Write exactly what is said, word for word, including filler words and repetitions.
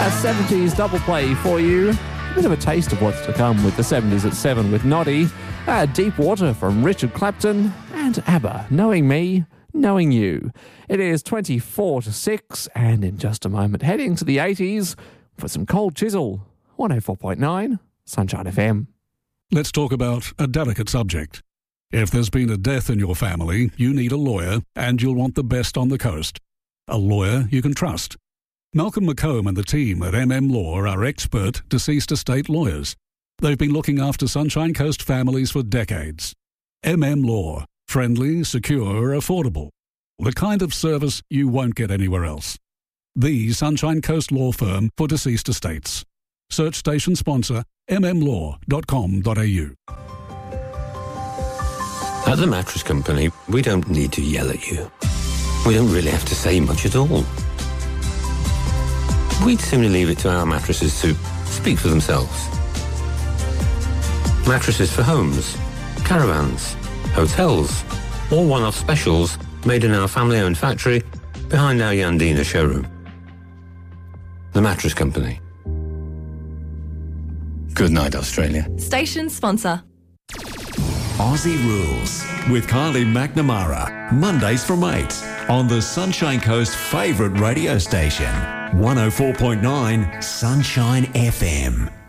A seventies double play for you. A bit of a taste of what's to come with the seventies at seven with Noddy. Uh, Deep Water from Richard Clapton. And ABBA, Knowing Me, Knowing You. It is twenty-four to six, and in just a moment, heading to the eighties for some Cold Chisel. one oh four point nine, Sunshine F M. Let's talk about a delicate subject. If there's been a death in your family, you need a lawyer, and you'll want the best on the coast. A lawyer you can trust. Malcolm McComb and the team at M M Law are expert deceased estate lawyers. They've been looking after Sunshine Coast families for decades. M M Law. Friendly, secure, affordable. The kind of service you won't get anywhere else. The Sunshine Coast law firm for deceased estates. Search station sponsor m m law dot com dot a u. At the Mattress Company, we don't need to yell at you. We don't really have to say much at all. We'd sooner leave it to our mattresses to speak for themselves. Mattresses for homes, caravans, hotels, or one-off specials made in our family-owned factory behind our Yandina showroom. The Mattress Company. Good night, Australia. Station sponsor. Aussie Rules with Kylie McNamara. Mondays from eight on the Sunshine Coast favourite radio station. one oh four point nine Sunshine F M.